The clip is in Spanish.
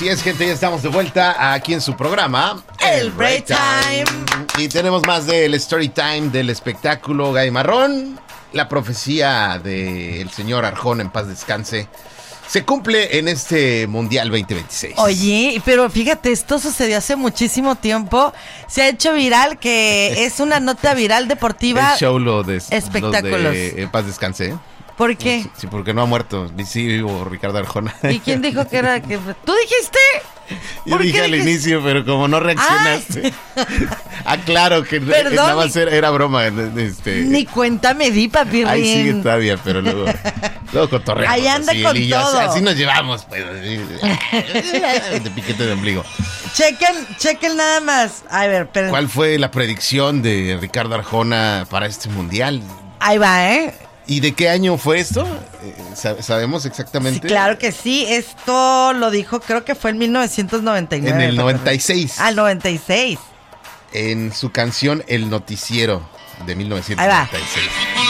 Así es, gente, ya estamos de vuelta aquí en su programa El Break Time. Y tenemos más del Story Time del espectáculo Gay Marrón. La profecía del señor Arjona, en paz descanse, se cumple en este Mundial 2026. Oye, pero fíjate, esto sucedió hace muchísimo tiempo. Se ha hecho viral, que es una nota viral deportiva. El show lo de espectáculos. Los de en paz descanse, ¿eh? ¿Por qué? Sí, porque no ha muerto. Sí, vivo Ricardo Arjona. ¿Y quién dijo que era? ¿Tú dijiste? Yo dije al inicio, pero como no reaccionaste. Aclaro que Perdón, nada más era broma. Ni cuenta me di, papi. Ahí sigue todavía, pero luego cotorreamos. Ahí anda así, con y yo, todo. Así nos llevamos, pues. De piquete de ombligo. Chequen nada más. A ver, pero ¿Cuál fue la predicción de Ricardo Arjona para este mundial? ahí va, ¿eh? ¿Y de qué año fue esto? ¿Sabemos exactamente? Sí, claro que sí. Esto lo dijo, creo que fue en 1999. En el 96. Ah, el 96. En su canción El Noticiero de 1996.